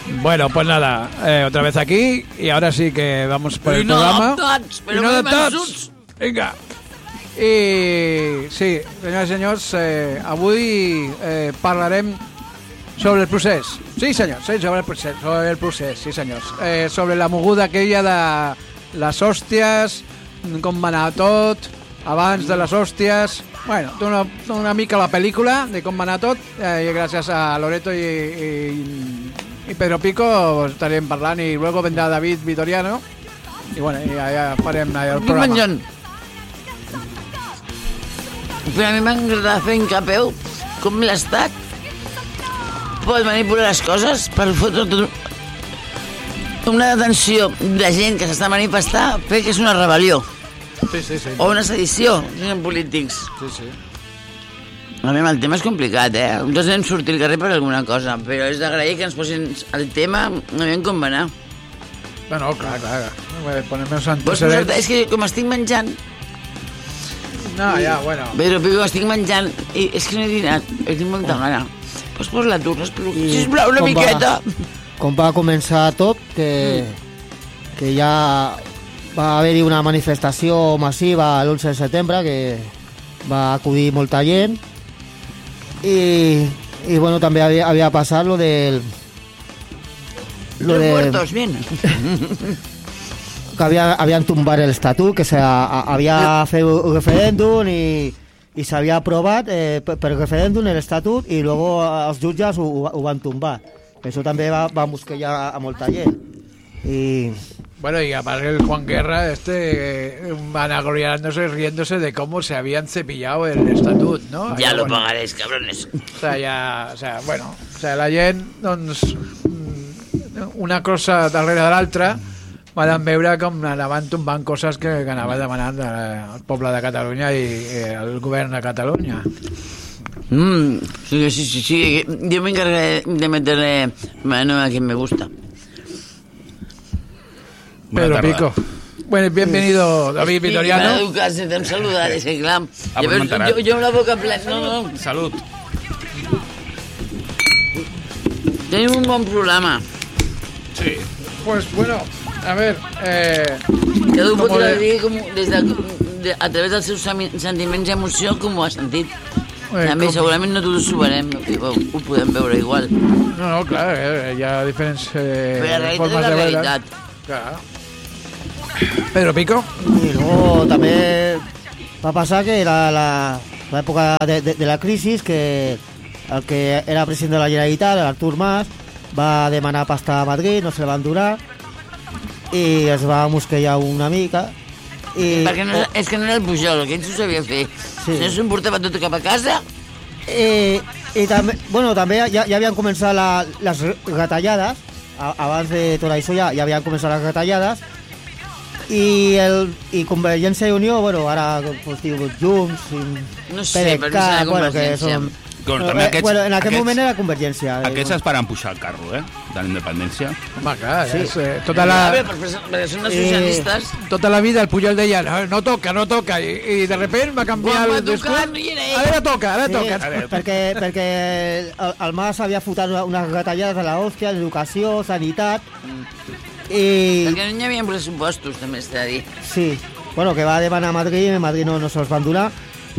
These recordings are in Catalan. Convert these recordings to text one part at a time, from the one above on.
Bueno, pues nada, otra vez aquí y ahora sí que vamos por el programa. Però no adaptats. Vinga. I sí, senyors i senyors, avui parlarem sobre el procés. Sí, senyors, sí, sobre el procés, sí, senyors. Sobre la moguda aquella de les hòsties, com va anar tot, abans de les hòsties. Bueno, una mica la pel·lícula de com va anar tot, i gràcies a Loreto y Pedro Pico estarem parlant, i luego vendrá David Vitoriano i bueno, ja farem el programa. Menjant. Però a mi m'agrada fer encapeu com l'Estat pot manipular les coses per fotre una detenció de gent que s'està manifestant, fer que és una rebel·lió. Sí. O una sedició, en polítics. Sí. A mi el tema és complicat, Nosaltres hem sortit al carrer per alguna cosa, però és d'agrair que ens posin el tema, no veiem com va anar. Bueno, clar. Ponem-nos Vols posar-te? És que com estic menjant... No, ja, bueno. Però estic menjant i és que no he dinat, tinc molta gana. Pots posar-la tu, sisplau, una miqueta. Com va començar tot, que ja va haver-hi una manifestació massiva l'11 de setembre, que va acudir molta gent, i bueno, també havia passat lo del... Los muertos, bien. Que habían tumbat l'estatut, que havia fet un referèndum i s'havia aprovat per referèndum l'estatut, i luego els jutges ho van tombar. Això també va mosquejar a molta gent. Bueno, y aparte el Juan Guerra vanagloriándose, riéndose de cómo se habían cepillado el estatut, ¿no? Ya lo pagaréis, cabrones. La gent, doncs, una cosa darrere de l'altra, van veure com anaven tombant coses que anava demanant el poble de Catalunya i el govern de Catalunya. Sí. Yo me encargaré de meterle mano a quien me gusta. Pedro Pico. Bueno, bienvenido, David Vitoriano. Para educarse, te saludar, ese clam. Yo amb la boca plena. No. Salut. Tenim un bon programa. Sí. Pues bueno, a ver... Cada un pot dir a través dels seus sentiments i emoció com ho ha sentit. També segurament no tots ho veurem, ho podem veure igual. No, clar, hi ha diferents formes de veure. Realitat. Clar. Pedro Pico. I luego també va passar que era l'època de la crisi, que el que era president de la Generalitat, Artur Mas, va demanar pasta a Madrid, no se la van donar, i es va mosquejar una mica. Perquè és que no era el Pujol, que ell s'ho sabia fer. Si no se'n portava tot cap a casa. I també ja havien començat les retallades. Abans de tot això ja havien començat les retallades, i Convergència i Unió, ara pues, diu Junts, no sé, però no sé de Convergència. En aquell moment era Convergència. Aquests es van pujar el carro, de la independència. Home, clar, sí. Perquè són els socialistes. Tota la vida el Pujol deia no toca, i de repente va canviar el discurs. Ara toca. Perquè el Mas havia fotat unes retallades a l'hòstia, educació, sanitat, perquè no hi havia pressupostos, també està a dir. Sí, que va demanar a Madrid no se'ls van donar,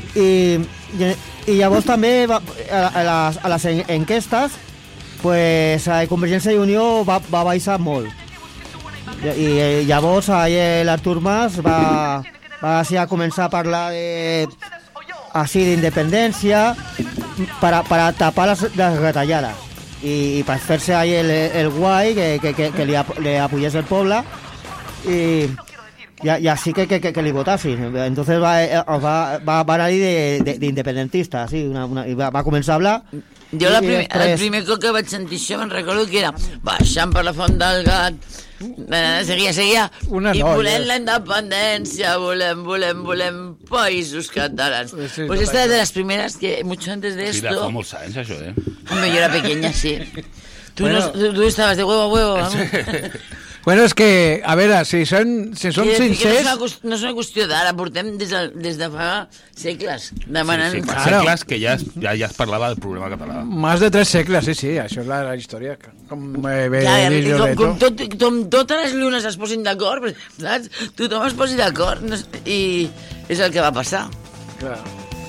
i llavors també a les enquestes pues Convergència i Unió va baixar molt, i llavors l'Artur Mas va començar a parlar d'independència per tapar les retallades i per fer-se el guai que li apoyés el poble, y así que li votassin. Entonces va anar-hi d'independentista, sí, i va començar a hablar. Jo el primer cop que vaig sentir això me'n recordo que era baixant per la Font del Gat, seguia i volem la independència, volem països catalans. Pues esta es de las primeras que mucho antes de esto. Sí, fa molts anys això, Hombre, yo era pequeña, sí. Tú estabas de huevo a huevo, ¿no? Bueno, és que, a veure, si són sincers... No és una qüestió d'ara, portem des de fa segles demanant... Sí, fa segles que ja es parlava del problema català. Més de 3 segles, sí, això és la història. Com totes les llunes es posin d'acord, saps? Tothom es posi d'acord i és el que va passar. Clar.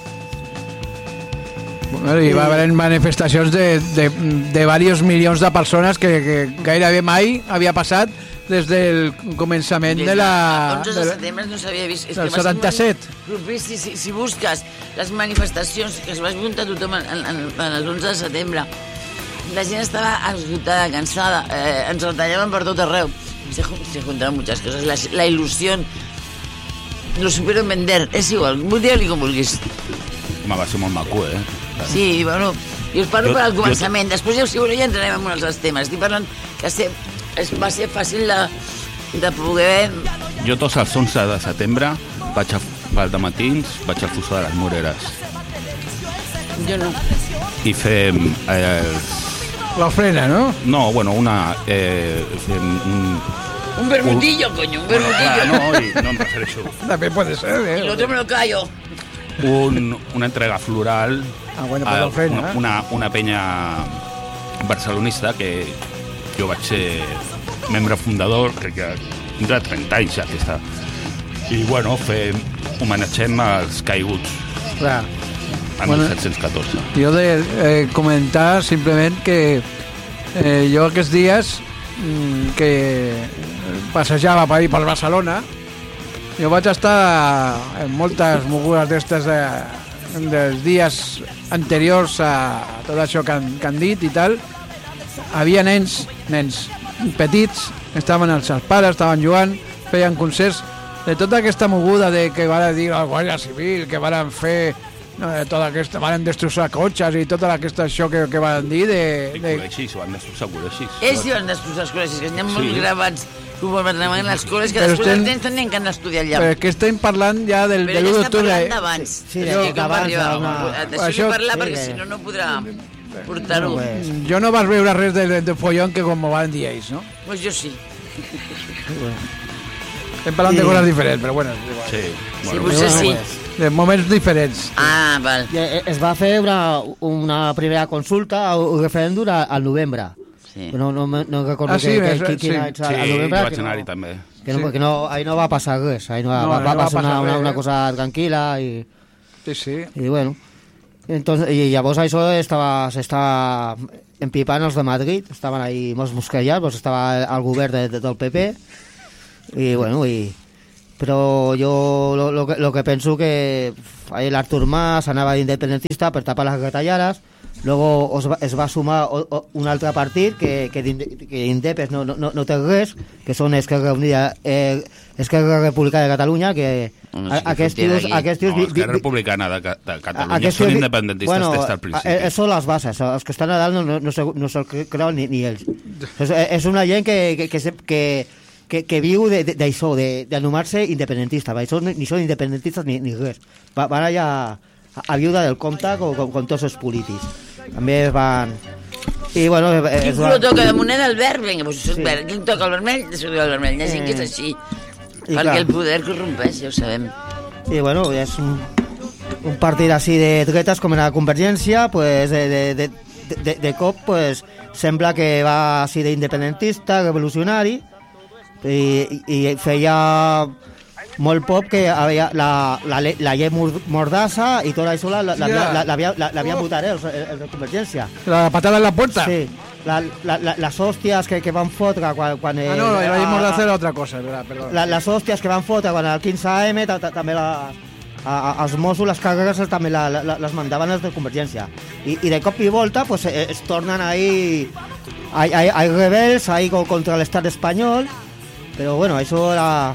Hi va haver manifestacions de diversos milions de persones que gairebé mai havia passat des del començament de la... El 11 de setembre no s'havia vist. Del 77. Si busques les manifestacions que es va juntar tothom en el 11 de setembre, la gent estava esgotada, cansada, ens retallaven per tot arreu. Se juntaven muchas cosas, la ilusión, lo supieron vender, és igual, digue-li com vulguis. Home, va ser molt maco, Sí, bueno, jo us parlo per al començament, després ja entrarem en uns altres temes. Estic parlant que va ser fàcil de poder... Jo tots els 11 de setembre pel dematins vaig al Fossó de les Moreres. Jo no. I fem... L'ofrena, ¿no? No, bueno, un vermutillo, coño, un vermutillo. No em refereixo. També puede ser, Y lo otro me lo callo. Una entrega floral bueno, pues l'ofrena, una penya barcelonista que jo vaig ser membre fundador, crec que tindrà 30 anys ja aquesta. I bueno, homenatgem els caiguts. Clar. En 1714. Jo de comentar simplement que jo aquests dies que passejava per ahir per Barcelona, jo vaig estar en moltes mogudes d'estes dels dies anteriors a tot això que han dit i tal. Havia nens petits, estaven els seus pares, estaven jugant, feien concerts, de tota aquesta moguda de que van dir la Guàrdia Civil, que van fer van destrossar cotxes i tot aquest això que van dir col·legis, van destrossar col·legis. Ells van destrossar els col·legis, que n'hi ha molt gravats conforme treballen a les escoles, que després els nens tenien que anar a estudiar allà. Però que estem parlant ja del 1 d'octubre. Però ja està parlant d'abans. Sí, d'abans. Deixem parlar perquè si no, no podrà portar-ho. Jo no vas veure res de follon que com ho van dir ells, no? Pues jo sí. Estem parlant de coses diferents, però bueno. Sí, potser sí. De moments diferents. Ah, val. Es va fer una primera consulta, un referèndum al novembre. Sí. No recordo quina anys al novembre. Vaig anar-hi també. Que no, ahí no va passar res. Ahí va passar una cosa tranquil·la i... Sí. I bueno. Entonces, i llavors això s'estava empipant els de Madrid, estaven ahí molts mosquejats, estava el govern del PP, i bueno, però jo lo que penso que l'Artur Mas anava d'independentista per tapar les retallades, luego es va sumar un altre partit que Indepes no té res, que són Esquerra Unida, Esquerra Republicana de Catalunya, que aquests tios... Esquerra Republicana de Catalunya són independentistes des del principi. Són les bases, els que estan a dalt no se'l creuen ni ells. És una gent que viu d'això, d'anomenar-se independentista. Això ni són independentistes ni res. Van allà a viure del compte com tots els polítics. També van... I bueno... Quin color toca de moneda el verd? Vinga, doncs això és verd. Quin toca el vermell? Això és el vermell. Hi ha gent que és així. Perquè el poder corrompeix, ja ho sabem. I bueno, és un partit així de dretes com era la Convergència, pues de cop pues, sembla que va així d'independentista, revolucionari, i feia molt poc que la llei Mordassa i tot això l'havien votat els de Convergència. La patada en la puerta. Sí, les hòsties que van fotre quan... no, la llei Mordassa era altra cosa, perdó. Les hòsties que van fotre quan el 15M també els Mossos, les càrregues també les mandaven els de Convergència. I de cop i volta pues, es tornen ahí rebels ahí contra l'estat espanyol. Però bueno, això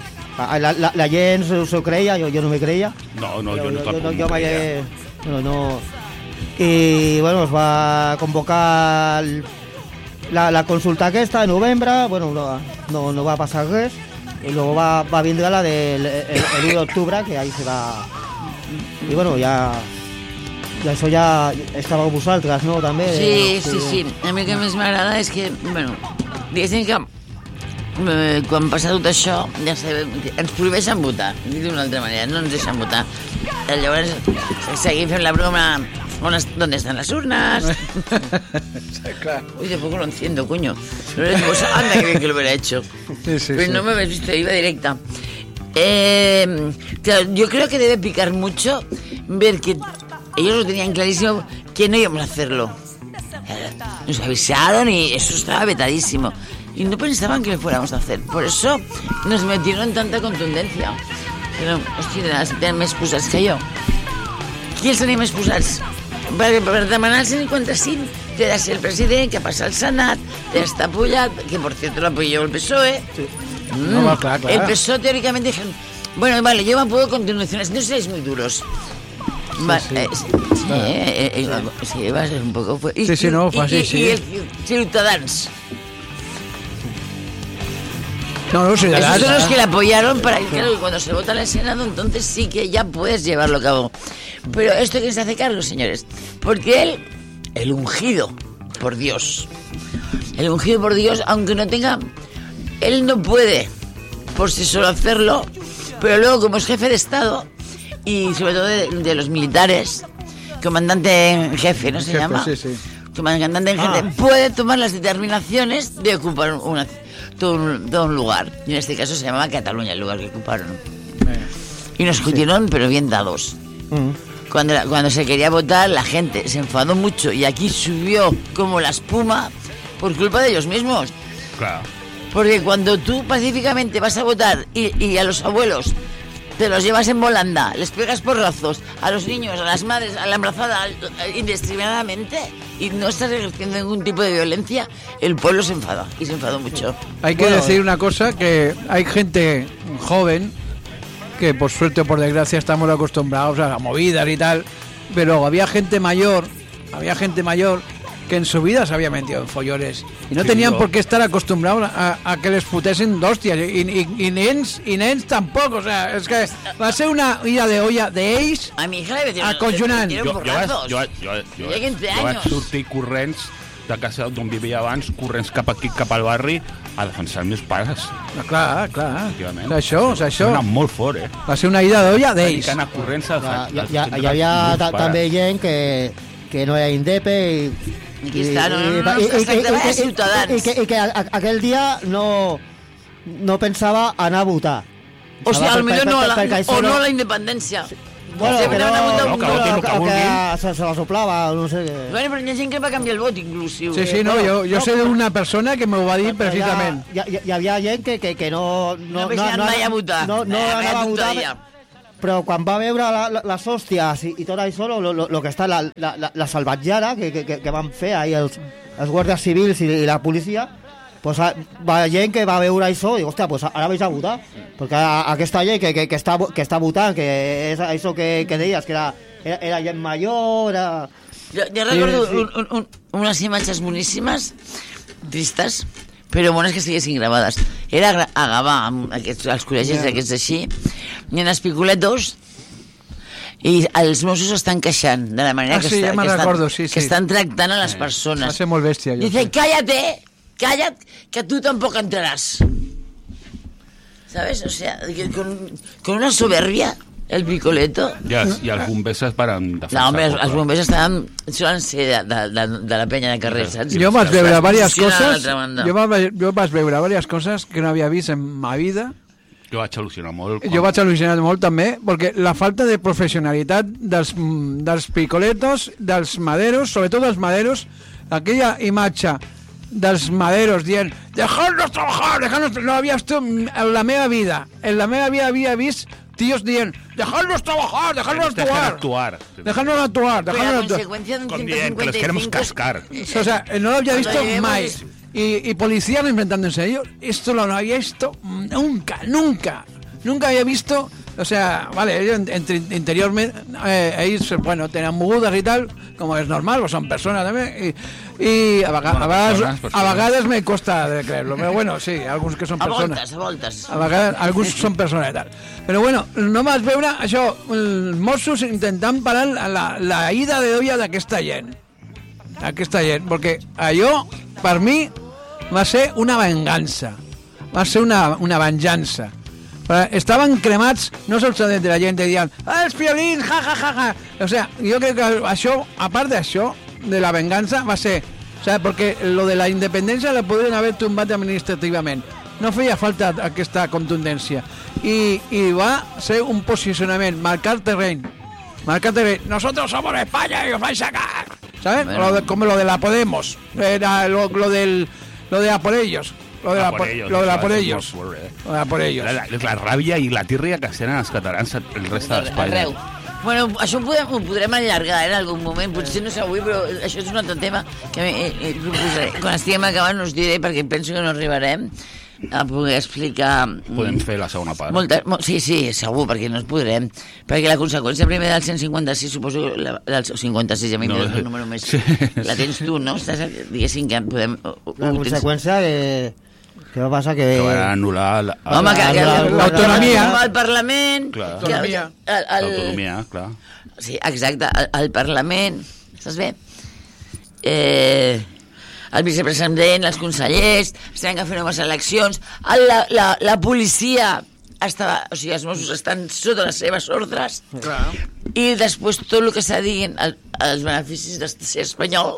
la gent s'ho creia, jo no me creia. No, jo tampoc m'ho creia. No. I bueno, es va convocar la consulta aquesta de novembre, bueno, no va passar res, i luego va vindre la del 1 d'octubre, que ahí se va... I bueno, ja això ja estàveu vosaltres, no? També. Sí. A mi el que més m'agrada és que, bueno, diguéssim que quan passa tot això, ja sabem, ens prohibeixen votar, d'una altra manera, no ens deixen votar. Llavors, seguim fent la broma, ¿dónde están las urnas? Claro. Uy, de poco lo enciendo, coño. Pues anda, que bien que lo hubiera hecho. Sí. Pero no me habéis visto, iba directa. Claro, yo creo que debe picar mucho ver que ellos lo tenían clarísimo que no íbamos a hacerlo. Nos avisaron y eso estaba vetadísimo. Y no pensaban que lo fuéramos a hacer. Por eso nos metieron tanta contundencia. Però, hòstia, tenen més posats que jo. Qui els tenim més posats? Per demanar el 155 té de ser el president, que passa al Senat, té d'estar apoyat, que por cierto lo apoyó el PSOE. Sí. No, clar. El PSOE teóricamente dijeron, bueno, vale, llevan poco continuaciones, no seáis muy duros. Sí, va a ser un poco... Sí, no, fue así, sí. Y el Ciutadans. No, sí, esos son los que le apoyaron para que, claro, cuando se vota en el Senado, entonces sí que ya puedes llevarlo a cabo. Pero esto quién se hace cargo, señores, porque él, el ungido por Dios, aunque no tenga, él no puede por sí solo hacerlo, pero luego como es jefe de Estado y sobre todo de los militares, comandante en jefe, ¿no se llama? Sí. Comandante en jefe, puede tomar las determinaciones de ocupar todo un lugar. Y en este caso se llamaba Cataluña el lugar que ocuparon. Y nos jodieron, pero bien dados. Cuando se quería votar, la gente se enfadó mucho y aquí subió como la espuma por culpa de ellos mismos. Claro. Porque cuando tú pacíficamente vas a votar y a los abuelos te los llevas en volanda, les pegas porrazos a los niños, a las madres, a la embarazada indiscriminadamente y no estás ejerciendo ningún tipo de violencia, el pueblo se enfada y se enfadó mucho. Hay que decir una cosa, que hay gente joven que por suerte o por desgracia estamos acostumbrados a movidas y tal, pero había gente mayor que en su vida se había metido en follones y no tenían por qué estar acostumbrados a que les fotessin d'hòsties i nens tampoc, o sea, és que va ser una ida de olla d'ells acollonant. Jo vaig sortir corrents de casa d'on vivia abans, corrents cap aquí, cap al barri, a defensar els meus pares. Clar. Això. Era molt fort, Va ser una ida d'olla d'ells. Hi havia també gent que no era indepe i es tractava de ciutadans i que aquell dia no pensava anar a votar. O sigui, potser no a la independència. Bueno, que se la soplava, no sé què. Bueno, però hi ha gent que va canviar el vot, inclusiu. Sí, no, jo sé d'una persona que m'ho va dir precisament. Hi havia gent que no anava a votar. No anava a votar, però quan va veure les hòsties i tot això, lo que està la salvatjada que van fer ahir els guàrdies civils i la policia, pues va gent que va veure això i diu, hòstia, pues ara vaig a votar, perquè aquesta gent que està votant, que és això que deies, que era gent major... Jo recordo unes imatges boníssimes, tristes, però bones que estiguessin gravades. Era a Gavà, als col·legis aquests així, hi ha els picoletos i els Mossos estan queixant de la manera que estan tractant a les persones. Va ser molt bèstia. Dice, cállate, que tú tampoco entrarás. ¿Sabes? O sea, con una soberbia, el picoleto... I els bombers es varen defensar. No, home, els bombers solen ser de la penya de carrer, saps? Jo vaig veure diverses coses que no havia vist en ma vida. Jo vaig al·lucinar molt. Jo vaig al·lucinar molt també, perquè la falta de professionalitat dels picoletos, dels maderos, sobretot dels maderos, aquella imatge dels maderos dient dejadnos trabajar, no havia vist en la meva vida havia vist tíos dient dejadnos trabajar, dejadnos actuar. La consecuencia de un 155 que los queremos cascar. O sea, no lo había visto mai. Y policías inventándose ello. Esto no lo había visto nunca había visto. O sea, vale, ellos interiormente ells, bueno, tenen mogudes i tal, com és normal, són persones també, i a vegades me costa de creerlo, però bueno, sí, alguns que són persones. A voltes. A vegades, alguns són persones i tal. Però bueno, no vas veure això, els Mossos intentant parar la ida de olla d'aquesta gent, perquè allò, per mi, va ser una vengança. va ser una venjança. Estaven cremats, no solament de la gent que diuen els violins, ja, ja, ja, ja. O sea, jo crec que això, a part d'això, de la vengança, va ser... O sea, perquè lo de la independència la podrien haver tombat administrativament. No feia falta aquesta contundència. I va ser un posicionament, marcar terreny. Nosotros somos España y os vais a sacar. ¿Sabes? Bueno. Como lo de la Podemos. Era lo de a por ellos. Lo de la por ellos. La ràbia i la tírria que tenen els catalans el reste d'Espanya. Bueno, això ho podrem allargar en algun moment, potser no és avui, però això és un altre tema que proposaré. Quan estiguem acabant us diré, perquè penso que no arribarem a poder explicar... Podem fer la segona part. Sí, segur, perquè no es podrem. Perquè la conseqüència primer del 156, suposo, del 56, ja m'he mirat el número més... La tens tu, no? Diguéssim que podem... La conseqüència què va passar? Que van anul·lar l'autonomia. El Parlament... L'autonomia, clar. Sí, exacte, el Parlament... Estàs bé? El vicepresident, els consellers, estaven a fer noves eleccions, la policia estava, o sigui, els Mossos estan sota les seves ordres, i després tot el que s'ha dit, els beneficis de ser espanyol,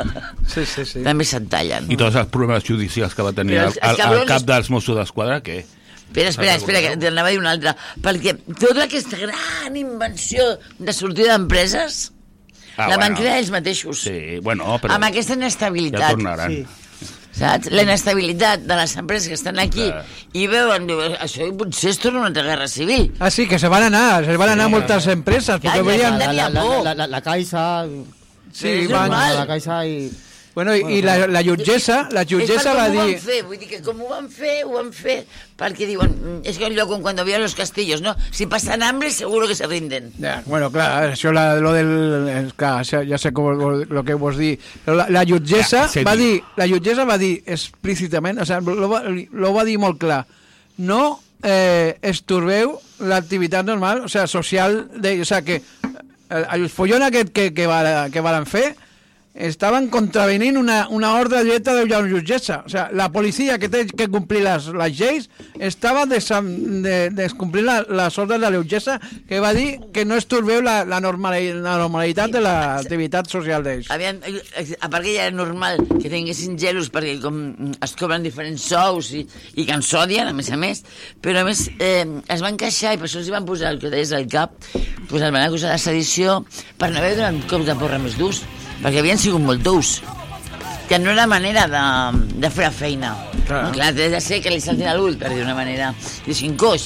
també se'n tallen. I tots els problemes judicials que va tenir el cap dels Mossos d'Esquadra, què? Espera, que t'anava a dir una altra. Perquè tota aquesta gran invenció de sortir d'empreses... La mentida d'ells mateixos. Sí, bueno, però... Amb aquesta inestabilitat. Ja tornaran. Sí. Saps? La inestabilitat de les empreses que estan aquí i veuen, això potser es torna una altra guerra civil. Ah, sí, que se van anar moltes empreses. Perquè veien... La Caixa... Sí, van... La Caixa i... Bueno, i la jutgessa va dir... Vull dir que com ho van fer, perquè diuen, és que un lloc cuando vieron los castillos, ¿no? Si pasan hambre, seguro que se rinden. Ja, bueno, clar, això lo del... Clar, ja sé lo que vos dir. Però la jutgessa va dir explícitament, o sigui, lo va dir molt clar, no estorbeu l'activitat normal, o sigui, social, o sigui, que el follón aquest que van fer estaven contravenint una ordre directa de la jutgessa. O sigui, la policia que té que complir les lleis estava descomplint les ordres de la jutgessa, que va dir que no estorbeu la normalitat de l'activitat social d'ells. A part que ja era normal que tinguessin gelos perquè com es cobren diferents sous i que ens odien, a més, però a més es van queixar i per això els van posar el que deies al cap, pues el van acusar de sedició per no haver donat cops de porra més durs, perquè havien sigut molt durs, que no era manera de fer la feina. Clar, de ser que li saltin a l'ull, per dir d'una manera, i sin coix,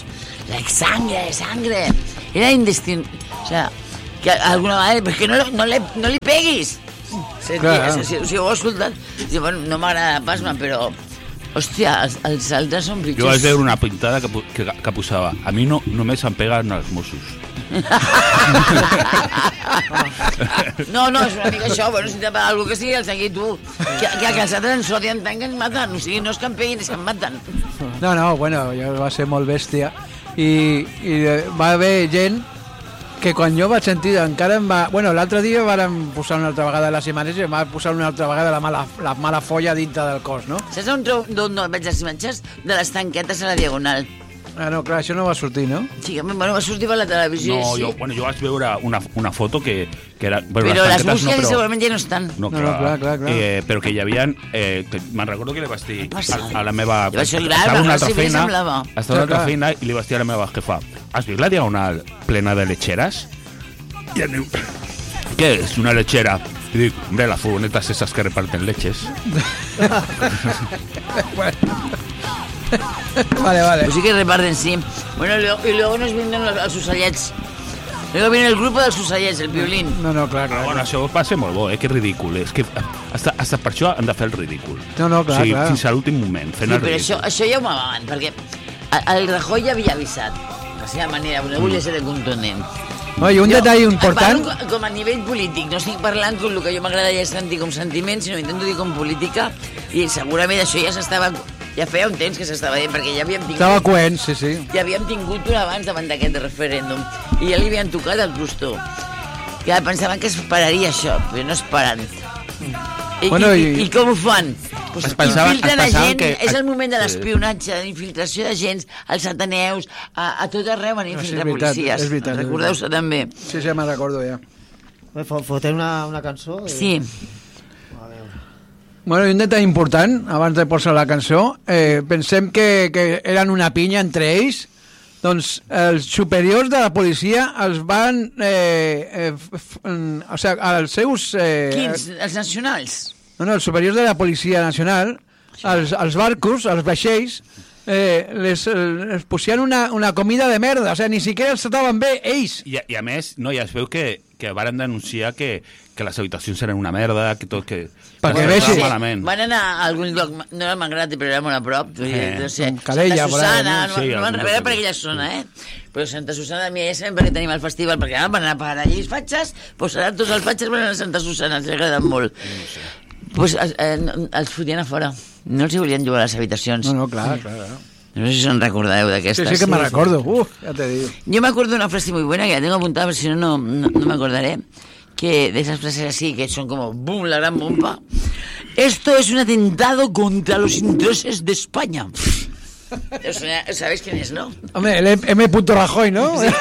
sangre, era indistinct. O sigui, que alguna vegada, perquè no li peguis. Si ho heu escoltat, bueno, no m'agrada pas, però hòstia, els altres són pitjors. Jo vaig veure una pintada que posava a mi només em peguen els Mossos. No, és una mica això. Bueno, si te paga algú que sigui el seguit tu, que els altres ens odien tant que ens maten. O sigui, no és que em peguin, és que em maten. No, bueno, va ser molt bèstia i va haver gent que quan jo vaig sentir encara em va... Bueno, l'altre dia vàrem posar una altra vegada les imatges i em va posar una altra vegada la mala folla dintre del cos, no? Saps on veig les imatges? De les tanquetes a la Diagonal. Ah, no, clar, això no va sortir, no? Sí, bueno, va sortir per la televisió. No, sí. Jo vaig veure una foto que era... Però les búsquedes segurament ja no estan. No, clar. Però que hi havia... me'n recordo que li vaig dir a la meva... Estava una altra feina i li vaig dir a la meva jefa, has vist la Diagonal plena de lecheras? I em diu, ¿qué es una lechera? Y digo, hombre, las furgonetas esas que reparten leches. Vale. Pues sí que reparten, sí. Bueno, y luego nos vienen los ocellets. Luego viene el grupo dels ocellets, el violín. No, clar. Bueno, això va ser molt bo, que és ridícul. És que hasta per això han de fer el ridícul. No, clar. Fins a l'últim moment, fent el ridícul. Però això ja ho m'amaven, perquè el Rajoy ja havia avisat. La seva manera, no volia ser de contundent. I un detall important... Parlo com a nivell polític, no estic parlant com el que jo m'agradaria sentir com sentiment, sinó intento dir com política, i segurament això ja feia un temps que s'estava dient, perquè ja havíem tingut... Estava coent, sí. Ja havíem tingut un abans davant d'aquest referèndum, i ja li havien tocat el crostó. Que pensaven que es pararia això, però no es paren. I com ho fan? Infiltren agents, és el moment de l'espionatge, de l'infiltració d'agents, als ateneus, a tot arreu van infiltrar policies. Recordeu-se també. Sí, me'n recordo ja. Fotem una cançó? Sí. Bueno, i un detall important, abans de posar la cançó, pensem que eren una pinya entre ells, doncs els superiors de la policia els van... o sigui, els seus... Quins? Els nacionals? No, els superiors de la policia nacional, els barcos, els vaixells, les posien una comida de merda, o sigui, ni siquiera els trataven bé ells. I a més, no, ja es veu que varen denunciar que les habitacions eren una merda, que tot que... Perquè veixi. Van anar a algun lloc, no era Mangrati, però era molt a prop, no sé, Calella, Santa Susana, no van rebre per aquella zona, però Santa Susana a mi és sempre que tenim el festival, perquè van anar a parar allí els fatxes, doncs ara tots els fatxes van anar a Santa Susana, els agraden molt. Doncs els fotien a fora, no els hi volien jugar a les habitacions. No, clar. No sé si se'n recordeu d'aquesta. Sí que me recordo, ya te digo. Yo me acuerdo de una frase muy buena que la tengo apuntada, pero si no me acordaré, que de esas frases así, que son como boom, la gran bomba. Esto es un atentado contra los intereses de España. ¿Sabéis quién es, no? Hombre, el M. Rajoy, ¿no? Sí.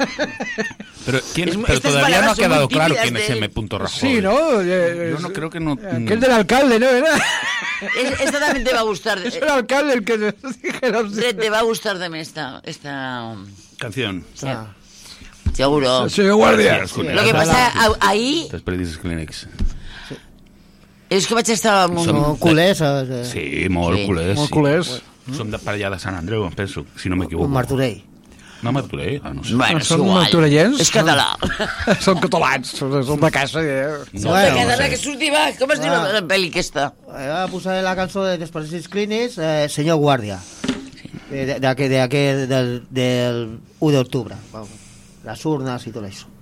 Pero todavía no ha quedado claro quién es M. Rajoy. Sí, ¿no? Yo no creo que no... Que es del alcalde, ¿no? Esta también te va a gustar. Es el alcalde el que dijeron. Te va a gustar también esta canción. Sí. Seguro. Señor Guardia. Lo que pasa ahí... Després dices clínics. És que vaig estar... Són culers. Sí, molt culers. Molt culers. Som de per allà de Sant Andreu, em penso, si no m'equivoco. Un Martorell. No, Martorell? No sé. Bueno, són martorellens? És català. Són catalans, són de casa. Són de català, que surti, va. Com es diu la pel·li aquesta? Va posar la cançó de Despareixits Clínics, Senyor Guàrdia. Del 1 d'octubre. Les urnes i tot això.